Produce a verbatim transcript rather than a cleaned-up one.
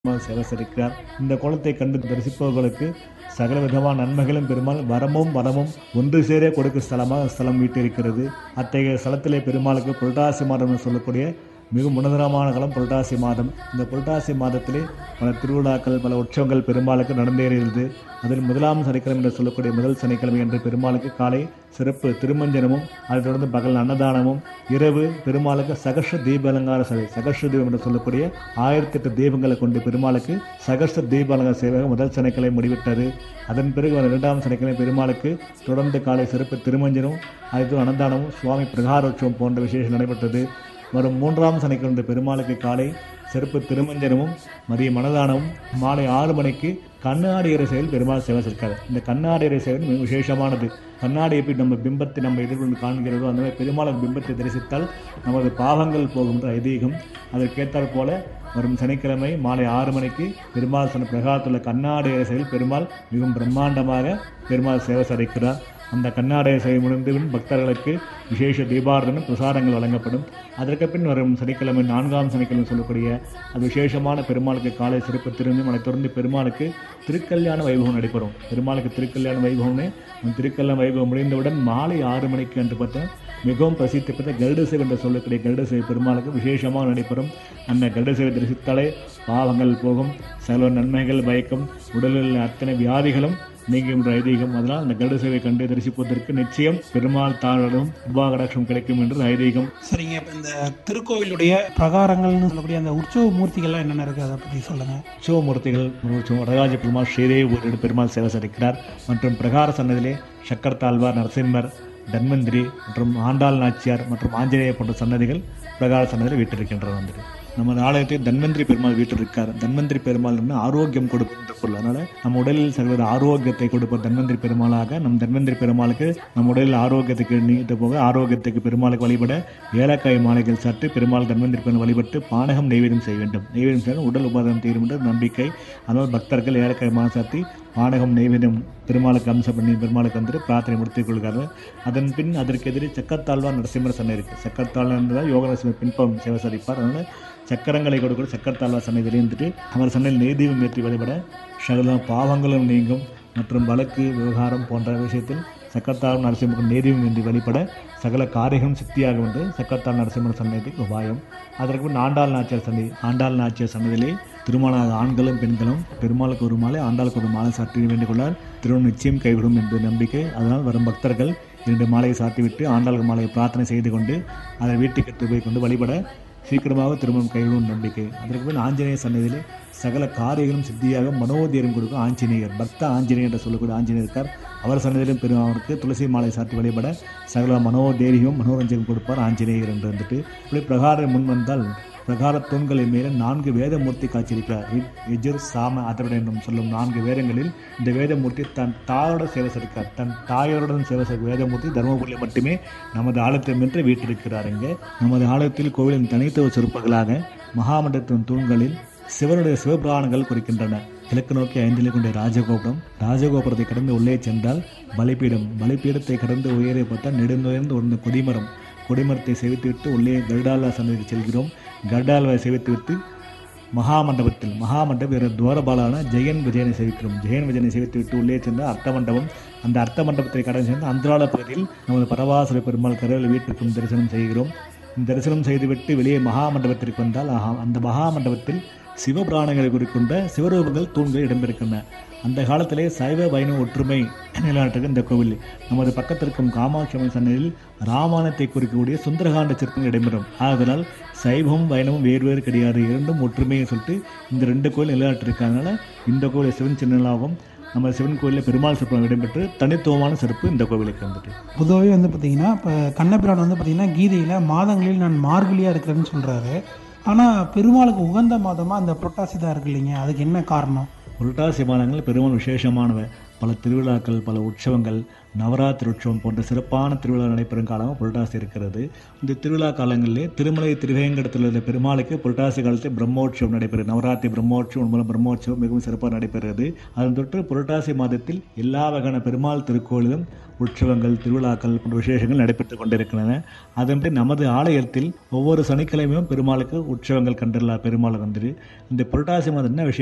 சிவசரிக்கிறார். இந்த கோலத்தை கண்டு தரிசிப்பவர்களுக்கு சகல விதமான நன்மைகளும் பெருமாள் வரமும் வரமும் ஒன்று சேர கொடுக்கும் ஸ்தலமாக ஸ்தலம் வீட்டிருக்கிறது. அத்தகைய ஸ்தலத்திலே பெருமாளுக்கு புரட்டாசி மாதம் என்று சொல்லக்கூடிய மிக முன்னதரமான காலம் புரட்டாசி மாதம். இந்த புரட்டாசி மாதத்திலே பல திருவிழாக்கள் பல உற்சவங்கள் பெருமாளுக்கு நடந்தேறுகிறது. அதில் முதலாம் சனிக்கிழமை என்று சொல்லக்கூடிய முதல் சனிக்கிழமை என்று பெருமாளுக்கு காலை சிறப்பு திருமஞ்சனமும் அதைத் தொடர்ந்து பகல் அன்னதானமும் இரவு பெருமாளுக்கு சகஸ்ர தீப அலங்கார சேவை சகஸ்ர தீபம் என்று சொல்லக்கூடிய ஆயிரத்தி எட்டு தீபங்களை கொண்டு பெருமாளுக்கு சகஸ்ர தீப அலங்கார சேவை முதல் சனிக்கிழமை முடிவிட்டது. அதன் பிறகு இரண்டாம் சனிக்கிழமை பெருமாளுக்கு தொடர்ந்து காலை சிறப்பு திருமஞ்சனும் அதைத் அன்னதானமும் சுவாமி பிரகாரோற்சவம் போன்ற விசேஷம் நடைபெற்றது. வரும் மூன்றாம் சனிக்கிழமை பெருமாளுக்கு காலை சிறப்பு திருமஞ்சனமும் மதிய மனதானமும் மாலை ஆறு மணிக்கு கண்ணாடி இறை செயல் பெருமாள் சேவை இருக்காது. இந்த கண்ணாடி இறை செயல் மிக விசேஷமானது. கண்ணாடி எப்படி நம்ம பிம்பத்தை நம்ம எதிர்கொண்டு காண்கிறதோ அந்த மாதிரி பெருமாள் பிம்பத்தை தரிசித்தால் நமது பாவங்கள் போகின்ற ஐதீகம். அதற்கேற்றாற் போல வரும் சனிக்கிழமை மாலை ஆறு மணிக்கு பெருமாள் சொன்ன பிரகாரத்துள்ள கண்ணாடி இறை செயல் பெருமாள் மிகவும் பிரம்மாண்டமாக பெருமாள் சேவை சாதிக்கிறார். அந்த கண்ணாடைய சேவை முடிந்தபின் பக்தர்களுக்கு விசேஷ தீபாரதன பிரசாதங்கள் வழங்கப்படும். அதற்கு பின் வரும் சனிக்கிழமை நான்காம் சனிக்கிழமை சொல்லக்கூடிய அது விசேஷமான பெருமாளுக்கு காலை சிறப்பு திரும்பி அதை தொடர்ந்து பெருமாளுக்கு திருக்கல்யாண வைபவம் நடைபெறும். பெருமாளுக்கு திருக்கல்யாண வைபவம்னு திருக்கல்யாண வைபவம் முடிந்தவுடன் மாலை ஆறு மணிக்கு என்று பார்த்தா மிகவும் பிரசித்தி பெற்ற கருட சேவை என்று சொல்லக்கூடிய கருட சேவை பெருமாளுக்கு விசேஷமாக நடைபெறும். அந்த கருட சேவை தரிசித்தாலே பாவங்கள் போகும், சகல நன்மைகள் பயக்கும், உடலில் அத்தனை வியாதிகளும் நீங்குகின்ற ஐதீகம். அதனால் அந்த கருட சேவை கண்டு தரிசிப்பதற்கு நிச்சயம் பெருமாள் தாழ்வும் உபாகடாட்சம் கிடைக்கும் என்று ஐதீகம். சரிங்க, இப்போ இந்த திருக்கோவிலுடைய பிரகாரங்கள்னு சொல்லக்கூடிய அந்த உற்சவ மூர்த்திகள்லாம் என்னென்ன இருக்குது அதை பற்றி சொல்லுங்கள். உற்சவ மூர்த்திகள் வரராஜ பெருமாள் ஸ்ரீதேவி ஒரு பெருமாள் சேவை சாதிக்கிறார். மற்றும் பிரகார சன்னதியிலே சக்கரத்தாழ்வார், நரசிம்மர், தன்வந்திரி மற்றும் ஆண்டாள் நாச்சியார் மற்றும் ஆஞ்சநேயர் போன்ற சன்னதிகள் பிரகார சன்னதியில் வீட்டிருக்கின்றன. வந்துட்டு நமது ஆலயத்தில் தன்வந்திரி பெருமாள் வீட்டில் இருக்கார். தன்வந்திரி பெருமாள் ஆரோக்கியம் கொடுப்பது பொருள். அதனால் நம்ம உடலில் சகல ஆரோக்கியத்தை கொடுப்பது தன்வந்திரி பெருமாளாக நம் தன்வந்திரி பெருமாளுக்கு நம் உடலில் ஆரோக்கியத்துக்கு நீட்ட போக ஆரோக்கியத்துக்கு பெருமாளுக்கு வழிபட ஏலக்காய் மாலைகள் சாற்றி பெருமாள் தன்வந்திரி பெருமாள் வழிபட்டு பானகம் நெய்வேதியம் செய்ய வேண்டும். நெய்வேதியம் செய்ய உடல் உபாதம் தீரும் என்ற நம்பிக்கை. அதனால் பக்தர்கள் ஏலக்காய் மாலை சாத்தி பானகம் நெய்வேதியம் பெருமாளுக்கு அம்சம் பண்ணி பெருமாளுக்கு வந்துட்டு பிரார்த்தனை முடித்துக் கொள்கிறார்கள். அதன் பின் அதற்கு எதிரே சக்கரத்தாழ்வார் நரசிம்மர் சன்னை இருக்குது. சக்கரத்தாழ்வார் என்றால் யோக நரசிம்மர் பின்பம் சேவை சாதிப்பார். அதனால் சக்கரங்களை கொடுக்கிற சக்கரத்தாழ்வார் சன்னதியில் இருந்துட்டு அவர் சன்னையில் நெய்தீபம் ஏற்றி வழிபட சகல பாவங்களும் நீங்கும். மற்றும் வழக்கு விவகாரம் போன்ற விஷயத்தில் சக்கரத்தாழ்வார் நரசிம்மருக்கு நெய்தீபம் ஏற்றி வழிபட சகல காரியங்களும் சித்தியாகும் என்று சக்கரத்தாழ் நரசிம்மர் சன்னதிக்கு உபாயம். அதற்கு பின் ஆண்டாள் நாச்சியார் சன்னதி ஆண்டாள் நாச்சியார் சன்னதியிலே திருமண ஆண்களும் பெண்களும் பெருமாளுக்கு ஒரு மாலை ஆண்டாளுக்கு ஒரு மாலை சாற்றி வேண்டிக் கொள்ளார். திருமணம் நிச்சயம் கைவிடும் என்பது நம்பிக்கை. அதனால் வரும் பக்தர்கள் இரண்டு மாலையை சாத்திவிட்டு ஆண்டாளுக்கு மாலையை பிரார்த்தனை செய்து கொண்டு அதை வீட்டுக்கு எடுத்து போய் கொண்டு வழிபட சீக்கிரமாக திருமணம் கைவிடும் நம்பிக்கை. அதற்கு பின் ஆஞ்சநேயர் சன்னதியிலே சகல காரியங்களும் சித்தியாக மனோதீரம் கொடுக்கும் ஆஞ்சநேயர் பக்த ஆஞ்சநேயர் என்று சொல்லக்கூடிய ஆஞ்சநேயர் இருக்கார். அவர் சன்னதியிலும் பெருமாளுக்கு துளசி மாலை சாத்தி வழிபட சகல மனோதேரியம் மனோரஞ்சகம் கொடுப்பார் ஆஞ்சநேயர் என்று வந்துட்டு இப்படி பிரகாரம் முன் வந்தால் பிரகார தூண்களின் மேலே நான்கு வேதமூர்த்தி காட்சியிருக்கிறார். யஜுர் சாம அதர்வண என்றும் சொல்லும் நான்கு வேதங்களில் இந்த வேதமூர்த்தி தன் தாயோட சேவை சரிக்கிறார். தன் தாயோருடன் சேவை செய்ய வேதமூர்த்தி தர்மபுரியில் மட்டுமே நமது ஆலயத்தில் என்று வீட்டிருக்கிறார். இங்கே நமது ஆலயத்தில் கோவிலின் தனித்துவ சிறப்புகளாக மகாமண்டபத்தின் தூண்களில் சிவனுடைய சிவபிராணங்கள் குறிக்கின்றன. கிழக்கு நோக்கி ஐந்தில் கொண்ட ராஜகோபுரம், ராஜகோபுரத்தை கடந்து உள்ளே சென்றால் பலிப்பீடம், பலிப்பீடத்தை கடந்து உயரே பார்த்தால் நெடுந்துயர்ந்து ஒரு கொடிமரம், கொடிமரத்தை செவித்துவிட்டு உள்ளே கருடாலா சன்னதிக்கு செல்கிறோம். கருடால்வாயை செவித்துவிட்டு மகாமண்டபத்தில் மகாமண்டபம் வேறு துவாரபாலான ஜெயன் விஜயனை சேவிக்கிறோம். ஜெயன் விஜயனை சேவித்துவிட்டு உள்ளே சென்ற அர்த்த மண்டபம், அந்த அர்த்த மண்டபத்தை கடந்து சென்று அந்தராள பகுதியில் நமது பரவாசுர பெருமாள் கருவில் வீட்டிற்கும் தரிசனம் செய்கிறோம். தரிசனம் செய்துவிட்டு வெளியே மகாமண்டபத்திற்கு வந்தால் அந்த மகாமண்டபத்தில் சிவபிராணங்களை குறிக்கின்ற சிவரூபங்கள் தூண்கள் இடம்பெறுகின்றன. அந்த காலத்திலே சைவ வைணவ ஒற்றுமை நிலைநாட்டுக்கு இந்த கோவில். நமது பக்கத்திற்கும் காமாட்சி அம்மன் சன்னதியில் ராமாயணத்தை குறிக்கக்கூடிய சுந்தரகாண்ட சிற்பங்கள் இடம்பெறும். ஆதலால் சைவம் வைணவம் வேறு வேறு கிடையாது, இரண்டும் ஒற்றுமையை சொல்லிட்டு இந்த ரெண்டு கோவில் நிலைநாட்டிருக்கிறதுனால இந்த கோவில் சிவன் சின்னலாகவும் நம்ம சிவன் கோயிலில் பெருமாள் சிற்பம் இடம்பெற்று தனித்துவமான சிறப்பு இந்த கோவிலுக்கு வந்துட்டு. பொதுவாகவே வந்து பார்த்திங்கன்னா இப்போ கண்ணபிரான் வந்து பார்த்திங்கன்னா கீதையில் மாதங்களில் நான் மார்கழியாக இருக்கிறேன்னு சொல்கிறாரு. ஆனால் பெருமாளுக்கு உகந்த மாதமாக அந்த புரட்டாசி தான் இருக்கு இல்லைங்க, அதுக்கு என்ன காரணம்? புரட்டாசி மாதங்கள் பெருமாள் விசேஷமானவை. பல திருவிழாக்கள், பல உற்சவங்கள், நவராத்திரி உற்சவம் போன்ற சிறப்பான திருவிழா நடைபெறும் காலமாக புரட்டாசி இருக்கிறது. இந்த திருவிழா காலங்களிலே திருமலை திருவேங்கடத்தில் உள்ள பெருமாளுக்கு புரட்டாசி காலத்தில் பிரம்மோற்சவம் நடைபெறும். நவராத்திரி பிரம்மோற்சவம் மூலம் பிரம்மோற்சவம் மிகவும் சிறப்பாக நடைபெறுகிறது. அதன் தொற்று புரட்டாசி மாதத்தில் எல்லா வகையான பெருமாள் திருக்கோயிலும் உற்சவங்கள், திருவிழாக்கள் போன்ற விசேஷங்கள் நடைபெற்றுக் கொண்டிருக்கின்றன. அதன்படி நமது ஆலயத்தில் ஒவ்வொரு சனிக்கிழமையும் பெருமாளுக்கு உற்சவங்கள் கண்டறியலாம். பெருமாள் வந்து இந்த புரட்டாசி மாதம் என்ன விஷயம்